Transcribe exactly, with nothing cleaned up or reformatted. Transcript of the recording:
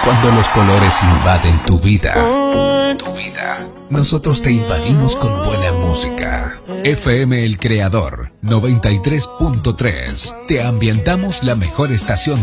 Cuando los colores invaden tu vida, tu vida, nosotros te invadimos con buena música. F M El Creador noventa y tres punto tres. Te ambientamos la mejor estación